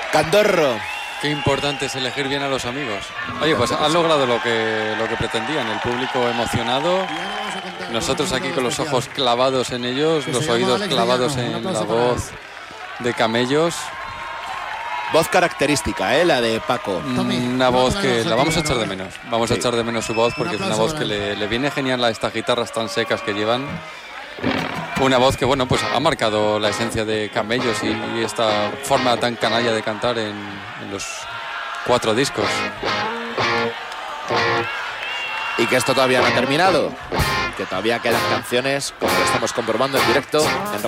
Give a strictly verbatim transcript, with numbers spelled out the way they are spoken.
Candorro. Qué importante es elegir bien a los amigos. Oye, pues han logrado lo que, lo que pretendían. El público emocionado. Nosotros aquí con los ojos clavados en ellos, los oídos clavados en la voz de Camellos. Voz característica, ¿eh? La de Paco. Una voz que la vamos a echar de menos. Vamos a echar de menos su voz porque es una voz que le, le viene genial a estas guitarras tan secas que llevan. Una voz que, bueno, pues ha marcado la esencia de Camellos y, y esta forma tan canalla de cantar en, en los cuatro discos. Y que esto todavía no ha terminado, que todavía quedan canciones, como lo estamos comprobando en directo en